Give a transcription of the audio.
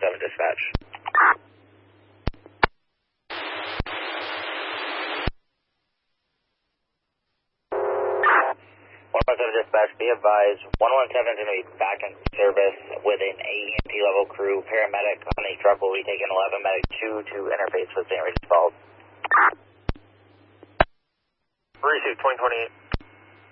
117 dispatch. 117 dispatch, be advised, 117 is going to be back in service with an AEMT level crew. Paramedic on a truck will be taking 11 medic 2 to interface with St. Regis Falls. Receive 2028.